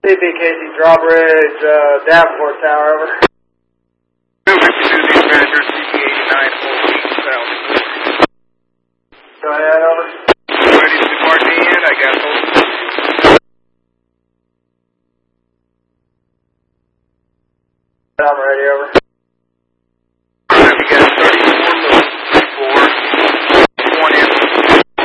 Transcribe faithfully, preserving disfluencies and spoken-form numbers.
C B K C Drawbridge, uh, Davenport Tower, over. two fifty-two, these manager, C P eighty-nine, fourteen south. Go ahead, over. Ready to depart me in, I got hold. I'm ready, over.